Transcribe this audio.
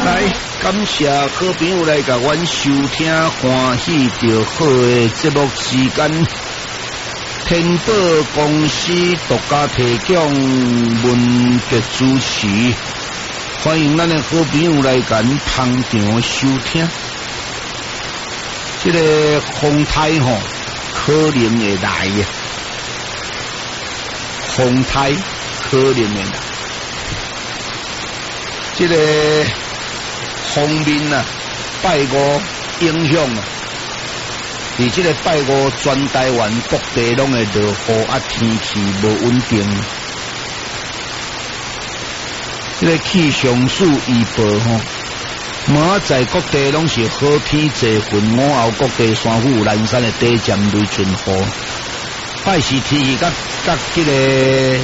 来，感谢好朋友来甲阮收听欢喜着好的节目时间。天宝公司独家提供文节主持，欢迎咱的好朋友来甲阮捧场收听。这个风台吼，可能会来嘅，风台可能会来。这个方面啊，拜五影响啊，而这个拜五全台湾各地拢会落雨啊，天气无稳定。这个气象署预报吼，明仔载各地拢是好天济云，午后各地山区南山的低점雷阵雨。拜时天气甲这个。